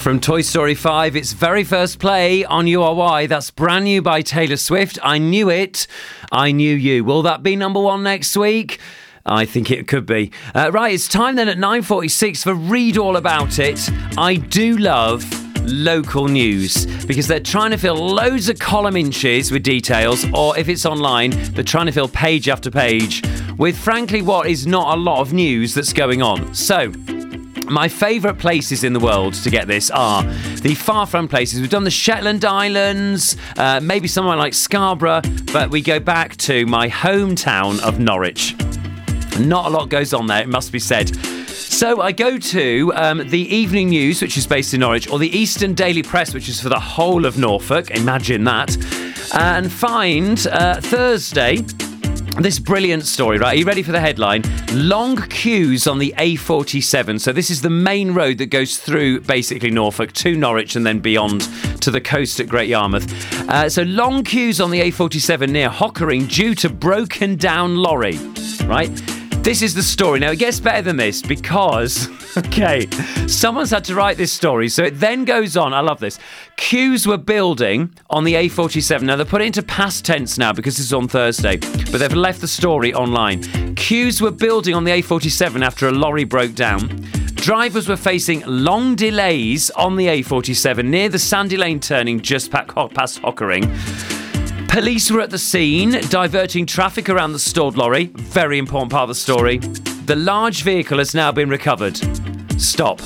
From Toy Story 5, its very first play on URY. That's brand new by Taylor Swift. I Knew It, I Knew You. Will that be number one next week? I think it could be. Right, it's time then at 9:46 for Read All About It. I do love local news because they're trying to fill loads of column inches with details, or if it's online, they're trying to fill page after page with, frankly, what is not a lot of news that's going on. So, my favourite places in the world to get this are the far-flung places. We've done the Shetland Islands, maybe somewhere like Scarborough, but we go back to my hometown of Norwich. Not a lot goes on there, it must be said. So I go to the Evening News, which is based in Norwich, or the Eastern Daily Press, which is for the whole of Norfolk. Imagine that. And find Thursday this brilliant story, right? Are you ready for the headline? Long queues on the A47. So this is the main road that goes through basically Norfolk to Norwich and then beyond to the coast at Great Yarmouth. So long queues on the A47 near Hockering due to broken down lorry, right? This is the story. Now, it gets better than this because, someone's had to write this story. So it then goes on. I love this. Queues were building on the A47. Now, they put it into past tense now because this is on Thursday, but they've left the story online. Queues were building on the A47 after a lorry broke down. Drivers were facing long delays on the A47 near the Sandy Lane turning just past Hockering. Police were at the scene, diverting traffic around the stalled lorry. Very important part of the story. The large vehicle has now been recovered. Stop.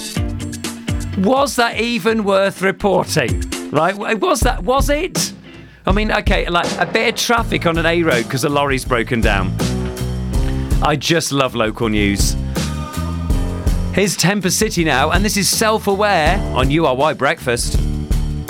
Was that even worth reporting? Right? Was it? I mean, okay, like a bit of traffic on an A road because a lorry's broken down. I just love local news. Here's Temper City now, and this is Self-Aware on URY Breakfast.